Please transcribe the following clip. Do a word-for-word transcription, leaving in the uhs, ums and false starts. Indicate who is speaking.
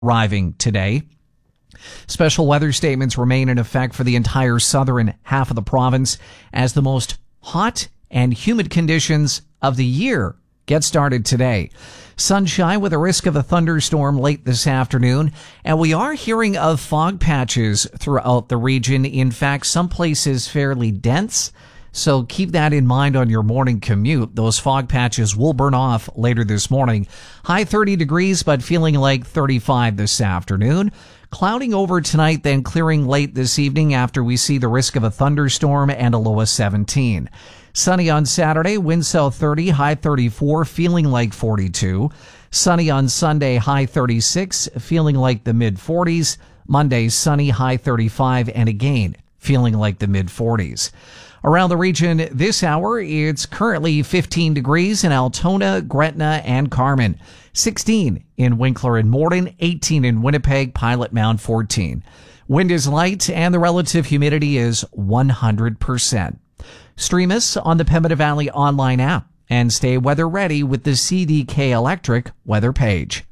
Speaker 1: arriving today. Special weather statements remain in effect for the entire southern half of the province as the most hot and humid conditions of the year get started today. Sunshine with a risk of a thunderstorm late this afternoon, and we are hearing of fog patches throughout the region. In fact, some places fairly dense, so keep that in mind on your morning commute. Those fog patches will burn off later this morning. High thirty degrees, but feeling like thirty-five this afternoon. Clouding over tonight, then clearing late this evening after we see the risk of a thunderstorm and a low of seventeen. Sunny on Saturday, wind south thirty, high thirty-four, feeling like forty-two. Sunny on Sunday, high thirty-six, feeling like the mid forties. Monday, sunny, high thirty-five, and again, feeling like the mid forties. Around the region this hour, it's currently fifteen degrees in Altona, Gretna, and Carmen. sixteen in Winkler and Morden, eighteen in Winnipeg, Pilot Mound fourteen. Wind is light and the relative humidity is one hundred percent. Stream us on the Pembina Valley online app and stay weather ready with the C D K Electric weather page.